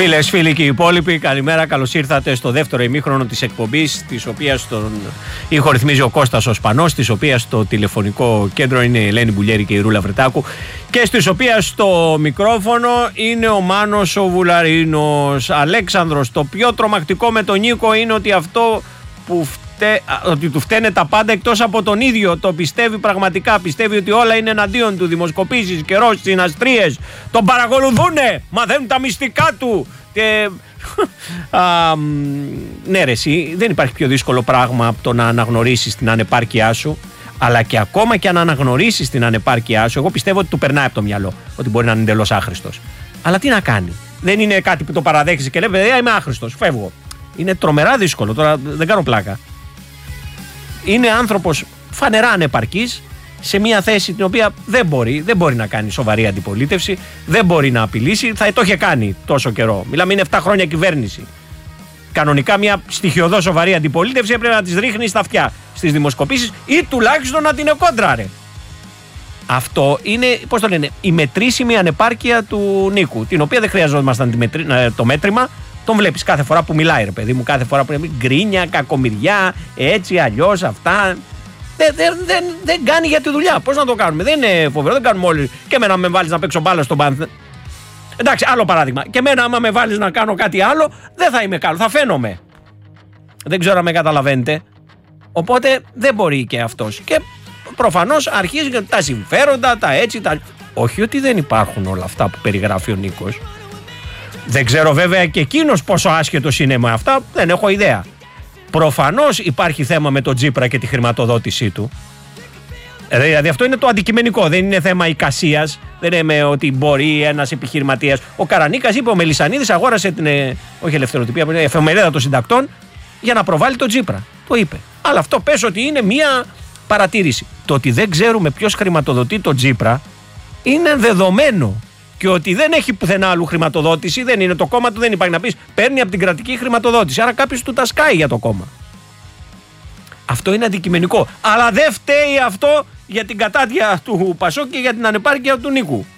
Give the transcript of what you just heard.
Φίλες, φίλοι και οι υπόλοιποι, καλημέρα. Καλώς ήρθατε στο δεύτερο ημίχρονο της εκπομπής, της οποίας τον ήχο ρυθμίζει ο Κώστας ο Σπανός, της οποίας το τηλεφωνικό κέντρο είναι η Ελένη Μπουλιέρη και η Ρούλα Βρετάκου και στις οποίας το μικρόφωνο είναι ο Μάνος ο Βουλαρίνος. Αλέξανδρος, το πιο τρομακτικό με τον Νίκο είναι ότι αυτό που ότι του φταίνε τα πάντα εκτός από τον ίδιο. Το πιστεύει πραγματικά. Πιστεύει ότι όλα είναι εναντίον του. Δημοσκοπήσεις, καιρός, συναστρίες. Τον παρακολουθούνε. Μαθαίνουν τα μυστικά του. Και... ναι, ρε, εσύ, δεν υπάρχει πιο δύσκολο πράγμα από το να αναγνωρίσεις την ανεπάρκειά σου. Αλλά και ακόμα και αν αναγνωρίσεις την ανεπάρκειά σου, εγώ πιστεύω ότι του περνάει από το μυαλό ότι μπορεί να είναι εντελώς άχρηστος. Αλλά τι να κάνει. Δεν είναι κάτι που το παραδέχεσαι και λέει: παιδιά, είμαι άχρηστος. Φεύγω. Είναι τρομερά δύσκολο. Τώρα δεν κάνω πλάκα. Είναι άνθρωπος φανερά ανεπαρκής σε μια θέση την οποία δεν μπορεί να κάνει σοβαρή αντιπολίτευση, δεν μπορεί να απειλήσει, θα το είχε κάνει τόσο καιρό. Μιλάμε, είναι 7 χρόνια κυβέρνηση. Κανονικά μια στοιχειωδώς σοβαρή αντιπολίτευση έπρεπε να τις ρίχνει στα αυτιά στις δημοσκοπήσεις ή τουλάχιστον να την εκόντραρε. Αυτό είναι, πώς το λένε, η μετρήσιμη ανεπάρκεια του Νίκου, την οποία δεν χρειαζόμασταν το μέτρημα. Τον βλέπεις κάθε φορά που μιλάει, ρε παιδί μου, κάθε φορά που είναι γκρίνια, κακομοιριά, έτσι, αλλιώς, αυτά. Δεν κάνει για τη δουλειά. Πώς να το κάνουμε, δεν είναι φοβερό, δεν κάνουμε όλοι. Και εμένα, με βάλεις να παίξω μπάλα στον Πάνθ. Εντάξει, άλλο παράδειγμα. Και εμένα, άμα με βάλεις να κάνω κάτι άλλο, δεν θα είμαι καλό, θα φαίνομαι. Δεν ξέρω αν με καταλαβαίνετε. Οπότε δεν μπορεί και αυτός. Και προφανώς αρχίζει τα συμφέροντα, τα έτσι, τα. Όχι ότι δεν υπάρχουν όλα αυτά που περιγράφει ο Νίκος. Δεν ξέρω βέβαια και εκείνος πόσο άσχετος είναι με αυτά, δεν έχω ιδέα. Προφανώς υπάρχει θέμα με τον Τσίπρα και τη χρηματοδότησή του. Δηλαδή αυτό είναι το αντικειμενικό, δεν είναι θέμα εικασίας, δεν είναι ότι μπορεί ένας επιχειρηματίας. Ο Καρανίκας είπε, ο Μελισσανίδης αγόρασε την, όχι ελευθεροτυπία, εφημερίδα των συντακτών για να προβάλλει τον Τσίπρα. Το είπε. Αλλά αυτό πες ότι είναι μία παρατήρηση. Το ότι δεν ξέρουμε ποιος χρηματοδοτεί τον Τσίπρα είναι δεδομένο. Και ότι δεν έχει πουθενά άλλου χρηματοδότηση, δεν είναι το κόμμα του, δεν υπάρχει να πεις. Παίρνει από την κρατική χρηματοδότηση. Άρα κάποιος του τα σκάει για το κόμμα. Αυτό είναι αντικειμενικό. Αλλά δεν φταίει αυτό για την κατάδια του Πασόκ και για την ανεπάρκεια του Νίκου.